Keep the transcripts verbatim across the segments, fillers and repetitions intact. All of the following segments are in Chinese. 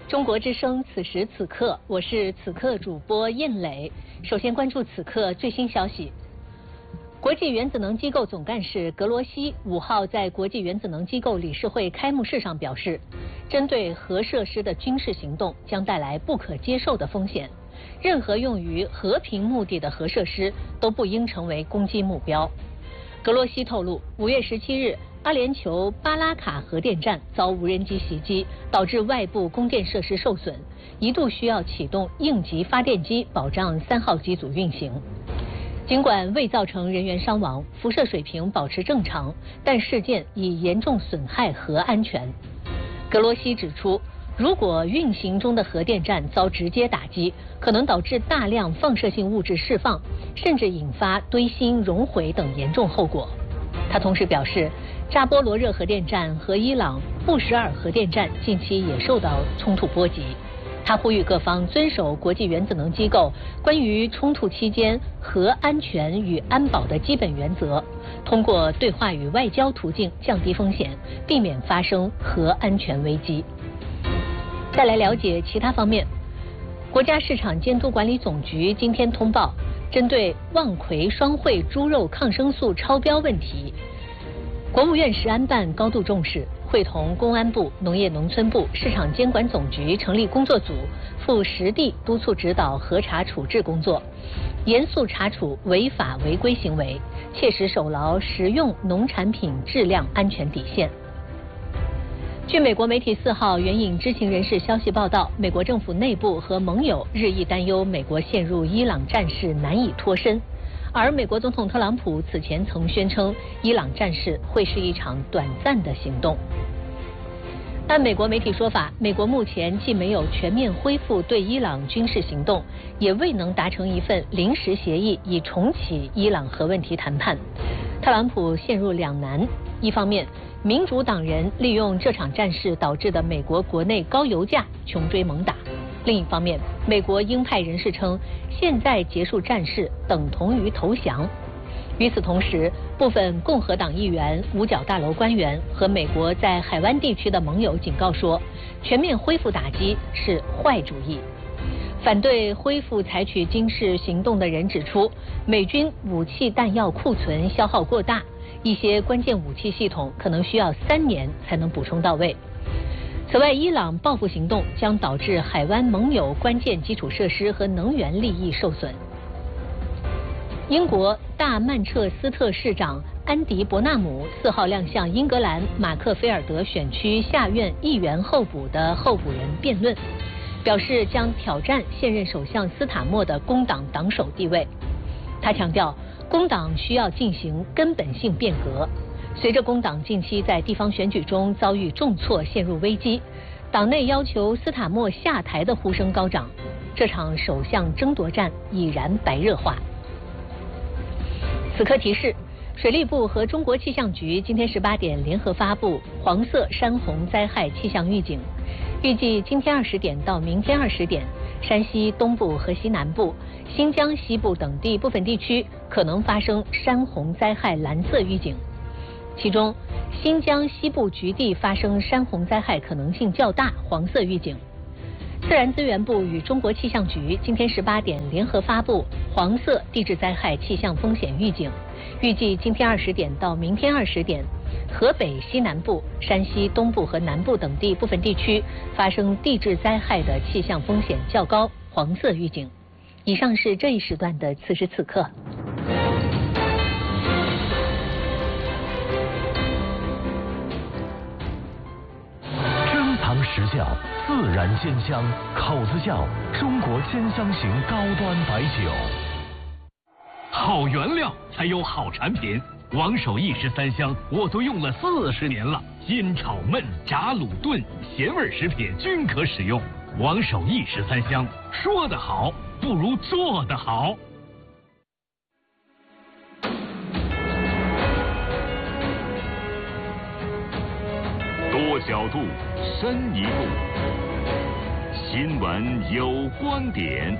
中国之声，此时此刻，我是此刻主播印磊。首先关注此刻最新消息。国际原子能机构总干事格罗西五号在国际原子能机构理事会开幕式上表示，针对核设施的军事行动将带来不可接受的风险，任何用于和平目的的核设施都不应成为攻击目标。格罗西透露，五月十七日。阿联酋巴拉卡核电站遭无人机袭击，导致外部供电设施受损，一度需要启动应急发电机保障三号机组运行。尽管未造成人员伤亡，辐射水平保持正常，但事件已严重损害核安全。格罗西指出，如果运行中的核电站遭直接打击，可能导致大量放射性物质释放，甚至引发堆芯熔毁等严重后果。他同时表示，扎波罗热核电站和伊朗布什尔核电站近期也受到冲突波及。他呼吁各方遵守国际原子能机构关于冲突期间核安全与安保的基本原则，通过对话与外交途径降低风险，避免发生核安全危机。再来了解其他方面，国家市场监督管理总局今天通报，针对望奎双汇猪肉抗生素超标问题，国务院食安办高度重视，会同公安部、农业农村部、市场监管总局成立工作组，赴实地督促指导核查处置工作，严肃查处违法违规行为，切实守牢食用农产品质量安全底线。据美国媒体四号援引知情人士消息报道，美国政府内部和盟友日益担忧美国陷入伊朗战事难以脱身，而美国总统特朗普此前曾宣称，伊朗战事会是一场短暂的行动。按美国媒体说法，美国目前既没有全面恢复对伊朗军事行动，也未能达成一份临时协议以重启伊朗核问题谈判。特朗普陷入两难，一方面，民主党人利用这场战事导致的美国国内高油价穷追猛打；另一方面，美国鹰派人士称，现在结束战事等同于投降。与此同时，部分共和党议员、五角大楼官员和美国在海湾地区的盟友警告说，全面恢复打击是坏主意。反对恢复采取军事行动的人指出，美军武器弹药库存消耗过大，一些关键武器系统可能需要三年才能补充到位。此外，伊朗报复行动将导致海湾盟友关键基础设施和能源利益受损。英国大曼彻斯特市长安迪·伯纳姆四号亮相英格兰马克菲尔德选区下院议员候补的候补人辩论，表示将挑战现任首相斯塔默的工党党首地位。他强调，工党需要进行根本性变革。随着工党近期在地方选举中遭遇重挫，陷入危机，党内要求斯塔默下台的呼声高涨，这场首相争夺战已然白热化。此刻提示，水利部和中国气象局今天十八点联合发布黄色山洪灾害气象预警，预计今天二十点到明天二十点，山西东部和西南部、新疆西部等地部分地区可能发生山洪灾害蓝色预警，其中新疆西部局地发生山洪灾害可能性较大，黄色预警。自然资源部与中国气象局今天十八点联合发布黄色地质灾害气象风险预警，预计今天二十点到明天二十点，河北西南部、山西东部和南部等地部分地区发生地质灾害的气象风险较高，黄色预警。以上是这一时段的此时此刻。 珍藏实窖，自然鲜香，口子窖，中国鲜香型高端白酒。 好原料才有好产品。王守义十三香我都用了四十年了，煎炒焖炸卤炖咸味食品均可使用。王守义十三香，说得好不如做得好。 多角度，深一步，新闻有观点。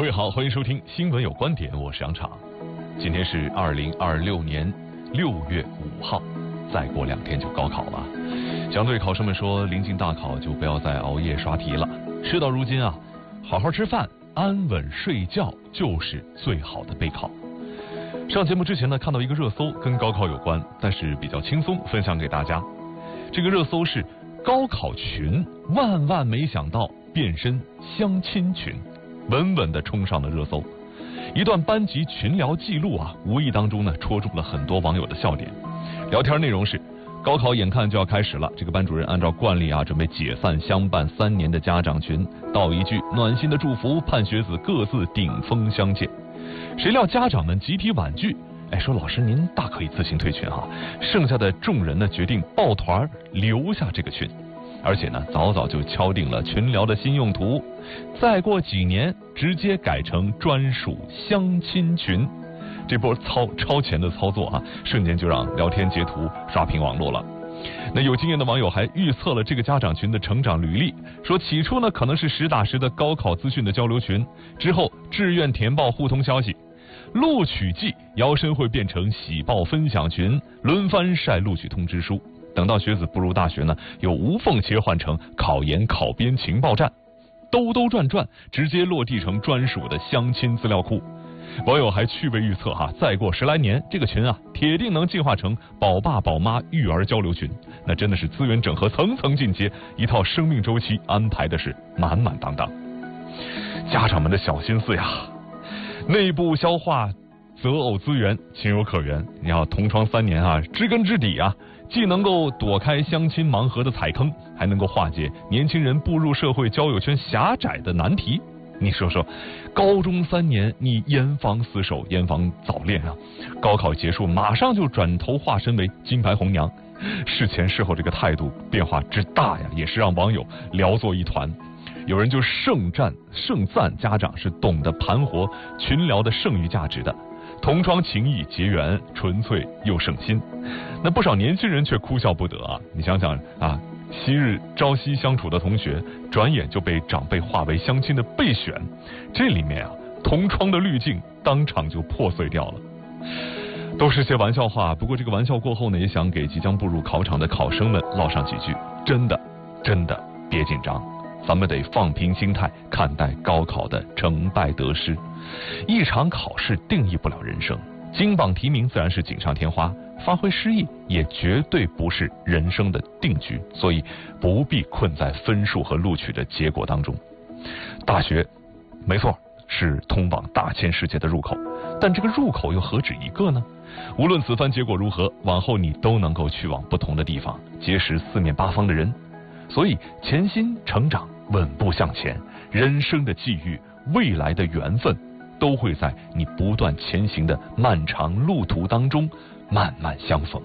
各位好，欢迎收听新闻有观点，我是杨昶。今天是二零二六年六月五号，再过两天就高考了。想对考生们说，临近大考就不要再熬夜刷题了。事到如今啊，好好吃饭，安稳睡觉就是最好的备考。上节目之前呢，看到一个热搜跟高考有关，但是比较轻松，分享给大家。这个热搜是高考群万万没想到变身相亲群，稳稳地冲上了热搜。一段班级群聊记录啊，无意当中呢戳中了很多网友的笑点。聊天内容是：高考眼看就要开始了，这个班主任按照惯例啊，准备解散相伴三年的家长群，道一句暖心的祝福，盼学子各自顶峰相见。谁料家长们集体婉拒，哎，说老师您大可以自行退群哈。剩下的众人呢决定抱团留下这个群，而且呢早早就敲定了群聊的新用途，再过几年直接改成专属相亲群。这波操超前的操作啊，瞬间就让聊天截图刷屏网络了。那有经验的网友还预测了这个家长群的成长履历，说起初呢可能是实打实的高考资讯的交流群，之后志愿填报互通消息，录取季摇身会变成喜报分享群，轮番晒录取通知书。等到学子步入大学呢，又无缝切换成考研考编情报站，兜兜转转直接落地成专属的相亲资料库。网友还趣味预测哈，再过十来年，这个群啊，铁定能进化成宝爸宝妈育儿交流群。那真的是资源整合层层进阶，一套生命周期安排的是满满当当。家长们的小心思呀，内部消化择偶资源情有可原。你要同窗三年啊，知根知底啊，既能够躲开相亲盲盒的踩坑，还能够化解年轻人步入社会交友圈狭窄的难题。你说说，高中三年你严防死守，严防早恋啊，高考结束马上就转头化身为金牌红娘，事前事后这个态度变化之大呀，也是让网友聊作一团。有人就盛赞盛赞家长是懂得盘活群聊的剩余价值的，同窗情谊结缘，纯粹又省心。那不少年轻人却哭笑不得啊！你想想啊，昔日朝夕相处的同学，转眼就被长辈划为相亲的备选，这里面啊，同窗的滤镜当场就破碎掉了。都是些玩笑话，不过这个玩笑过后呢，也想给即将步入考场的考生们唠上几句：真的，真的别紧张，咱们得放平心态看待高考的成败得失。一场考试定义不了人生，金榜题名自然是锦上添花，发挥失意也绝对不是人生的定局，所以不必困在分数和录取的结果当中。大学没错，是通往大千世界的入口，但这个入口又何止一个呢？无论此番结果如何，往后你都能够去往不同的地方，结识四面八方的人。所以潜心成长，稳步向前，人生的际遇，未来的缘分，都会在你不断前行的漫长路途当中慢慢相逢。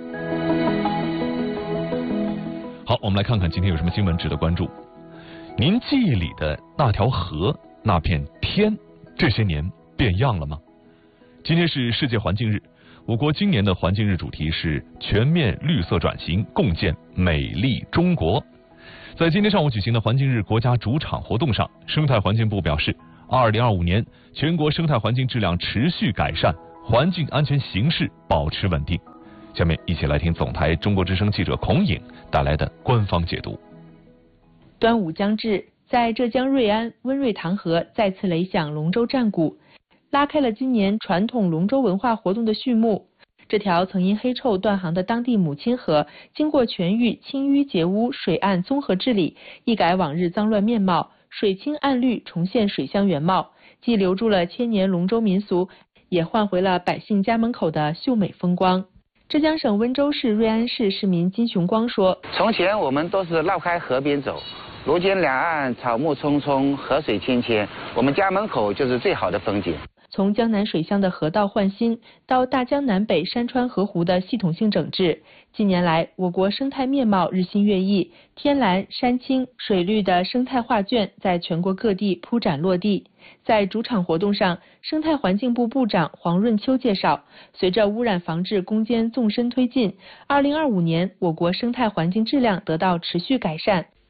好，我们来看看今天有什么新闻值得关注。您记忆里的那条河，那片天，这些年变样了吗？今天是世界环境日，我国今年的环境日主题是全面绿色转型，共建美丽中国。在今天上午举行的环境日国家主场活动上，生态环境部表示，二零二五年全国生态环境质量持续改善，环境安全形势保持稳定。下面一起来听总台中国之声记者孔颖带来的官方解读。 端午将至，在浙江瑞安，温瑞塘河再次擂响龙舟战鼓，拉开了今年传统龙舟文化活动的序幕。这条曾因黑臭断航的当地母亲河，经过全域清淤截污、水岸综合治理，一改往日脏乱面貌，水清岸绿，重现水乡原貌，既留住了千年龙舟民俗，也换回了百姓家门口的秀美风光。浙江省温州市瑞安市市民金雄光说：“ 从前我们都是绕开河边走，如今两岸草木葱葱，河水清清，我们家门口就是最好的风景。” 从江南水乡的河道换新，到大江南北山川河湖的系统性整治，近年来我国生态面貌日新月异，天蓝、山青、水绿的生态画卷在全国各地铺展落地。在主场活动上，生态环境部部长黄润秋介绍，随着污染防治攻坚纵深推进，二零二五年我国生态环境质量得到持续改善。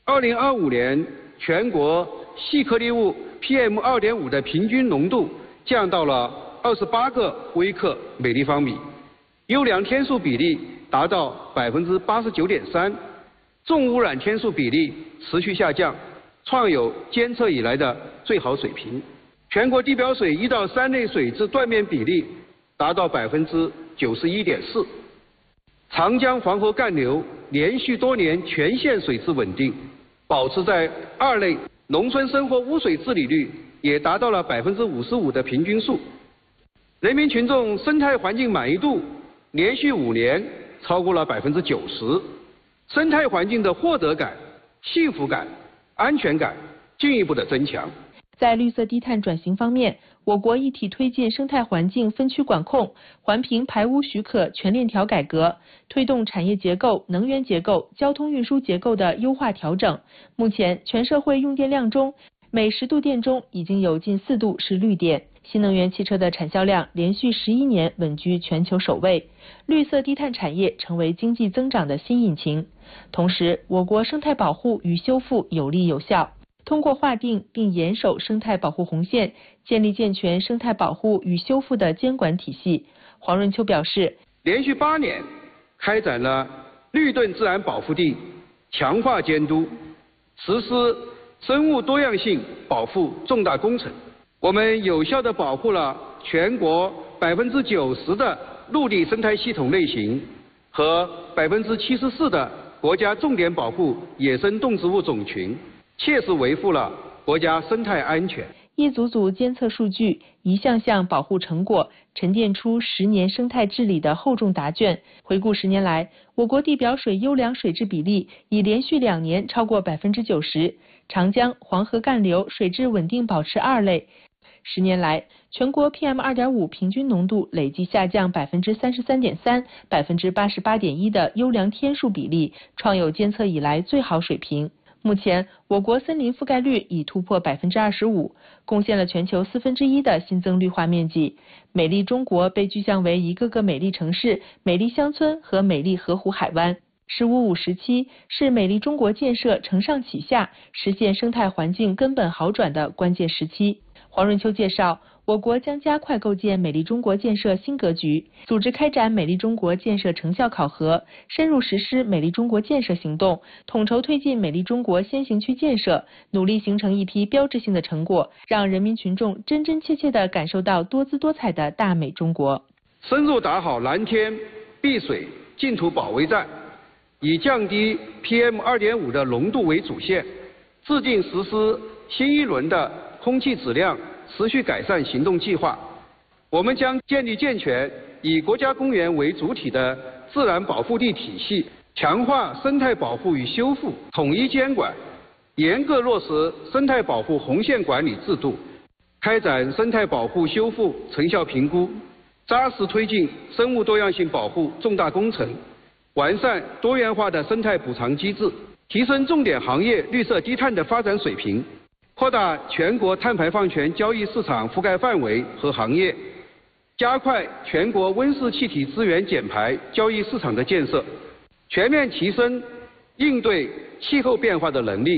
二零二五年全国细颗粒物 P M 二点五 的平均浓度降到了二十八个微克每立方米，优良天数比例达到百分之八十九点三，重污染天数比例持续下降，创有监测以来的最好水平。全国地表水一到三类水质断面比例达到百分之九十一点四，长江黄河干流连续多年全线水质稳定，保持在二类，农村生活污水治理率也达到了百分之五十五的平均数。人民群众生态环境满意度连续五年超过了百分之九十，生态环境的获得感、幸福感、安全感进一步的增强。 在绿色低碳转型方面，我国一体推进生态环境分区管控、环评排污许可全链条改革，推动产业结构、能源结构、交通运输结构的优化调整。目前，全社会用电量中，每十度电中已经有近四度是绿电。新能源汽车的产销量连续十一年稳居全球首位，绿色低碳产业成为经济增长的新引擎。同时，我国生态保护与修复有力有效。通过划定并严守生态保护红线，建立健全生态保护与修复的监管体系。黄润秋表示， 连续八年开展了绿盾自然保护地强化监督，实施生物多样性保护重大工程。我们有效地保护了全国百分之九十的陆地生态系统类型和百分之七十四的国家重点保护野生动植物种群，切实维护了国家生态安全。 一组组监测数据，一项项保护成果，沉淀出十年生态治理的厚重答卷。回顾十年来，我国地表水优良水质比例已连续两年超过百分之九十，长江、黄河干流水质稳定保持二类。十年来，全国 P M 二点五 平均浓度累计下降百分之三十三点三、百分之八十八点一的优良天数比例，创有监测以来最好水平。目前，我国森林覆盖率已突破百分之二十五，贡献了全球四分之一的新增绿化面积。美丽中国被具象为一个个美丽城市、美丽乡村和美丽河湖海湾。“十五五”时期是美丽中国建设承上启下，实现生态环境根本好转的关键时期。黄润秋介绍，我国将加快构建美丽中国建设新格局，组织开展美丽中国建设成效考核，深入实施美丽中国建设行动，统筹推进美丽中国先行区建设，努力形成一批标志性的成果，让人民群众真真切切地感受到多姿多彩的大美中国。 深入打好蓝天、碧水、净土保卫战，以降低 P M 二点五 的浓度为主线，制定实施新一轮的空气质量持续改善行动计划。我们将建立健全以国家公园为主体的自然保护地体系，强化生态保护与修复统一监管，严格落实生态保护红线管理制度，开展生态保护修复成效评估，扎实推进生物多样性保护重大工程，完善多元化的生态补偿机制，提升重点行业绿色低碳的发展水平，扩大全国碳排放权交易市场覆盖范围和行业，加快全国温室气体资源减排交易市场的建设，全面提升应对气候变化的能力。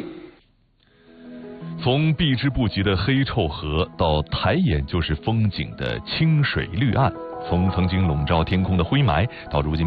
从避之不及的黑臭河到抬眼就是风景的清水绿岸，从曾经笼罩天空的灰霾到如今